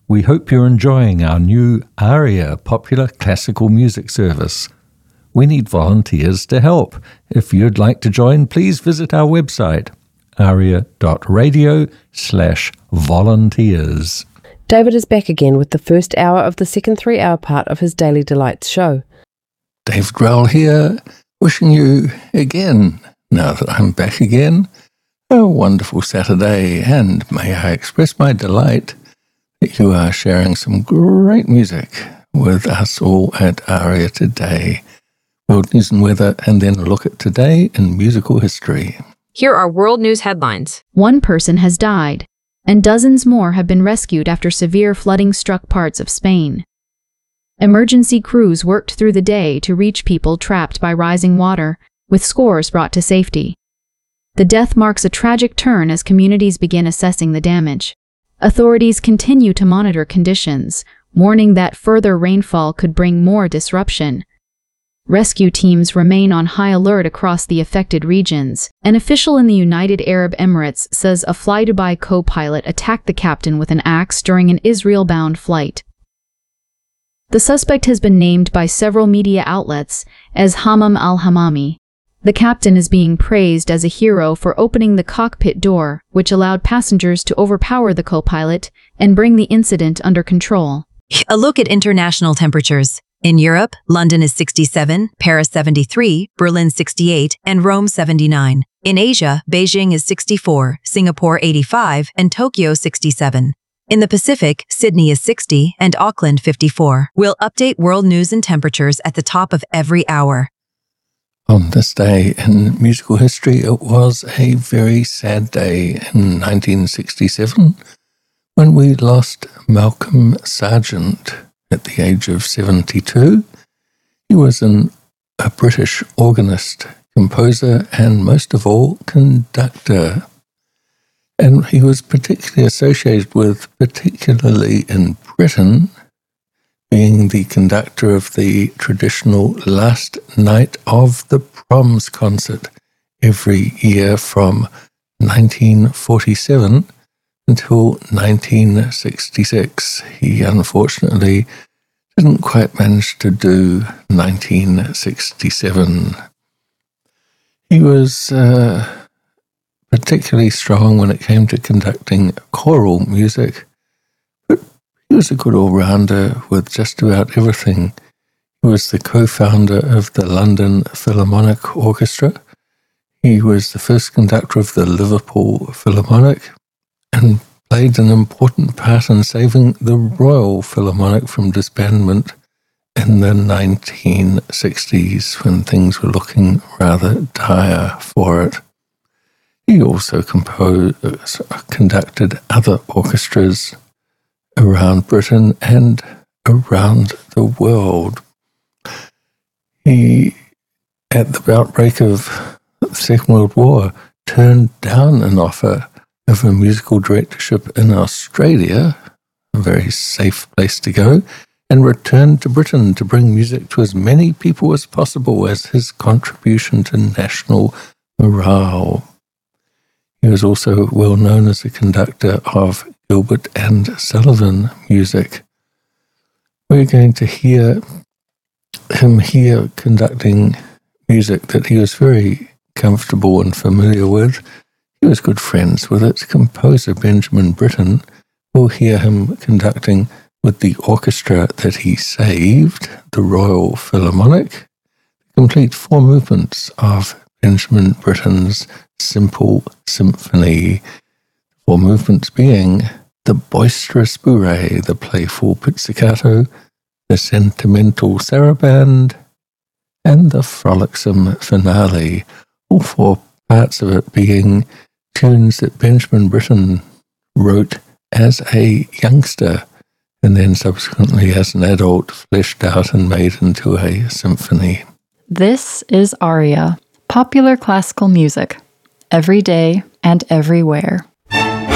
We hope you're enjoying our new ARIA popular classical music service. We need volunteers to help. If you'd like to join, please visit our website, aria.radio/volunteers. David is back again with the first hour of the second 3-hour part of his Daily Delights show. David Growl here, wishing you again, now that I'm back again, a wonderful Saturday, and may I express my delight that you are sharing some great music with us all at ARIA today. World news and weather, and then a look at today in musical history. Here are world news headlines. One person has died, and dozens more have been rescued after severe flooding struck parts of Spain. Emergency crews worked through the day to reach people trapped by rising water, with scores brought to safety. The death marks a tragic turn as communities begin assessing the damage. Authorities continue to monitor conditions, warning that further rainfall could bring more disruption. Rescue teams remain on high alert across the affected regions. An official in the United Arab Emirates says a Fly-Dubai co-pilot attacked the captain with an axe during an Israel-bound flight. The suspect has been named by several media outlets as Hammam al-Hammami. The captain is being praised as a hero for opening the cockpit door, which allowed passengers to overpower the co-pilot and bring the incident under control. A look at international temperatures. In Europe, London is 67, Paris 73, Berlin 68, and Rome 79. In Asia, Beijing is 64, Singapore 85, and Tokyo 67. In the Pacific, Sydney is 60, and Auckland 54. We'll update world news and temperatures at the top of every hour. On this day in musical history, it was a very sad day in 1967 when we lost Malcolm Sargent at the age of 72. He was a British organist, composer, and most of all, conductor. And he was particularly associated with, particularly in Britain, being the conductor of the traditional Last Night of the Proms concert every year from 1947 until 1966. He unfortunately didn't quite manage to do 1967. He was particularly strong when it came to conducting choral music, but he was a good all-rounder with just about everything. He was the co-founder of the London Philharmonic Orchestra. He was the first conductor of the Liverpool Philharmonic, and played an important part in saving the Royal Philharmonic from disbandment in the 1960s when things were looking rather dire for it. He also conducted other orchestras around Britain and around the world. He, at the outbreak of the Second World War, turned down an offer of a musical directorship in Australia, a very safe place to go, and returned to Britain to bring music to as many people as possible as his contribution to national morale. He was also well known as a conductor of Gilbert and Sullivan music. We're going to hear him here conducting music that he was very comfortable and familiar with. He was good friends with its composer Benjamin Britten. We'll hear him conducting with the orchestra that he saved, the Royal Philharmonic, complete 4 movements of Benjamin Britten's Simple Symphony. 4 movements being the boisterous bourrée, the playful pizzicato, the sentimental saraband, and the frolicsome finale. All 4 parts of it being tunes that Benjamin Britten wrote as a youngster and then subsequently as an adult fleshed out and made into a symphony. This is ARIA, popular classical music, every day and everywhere.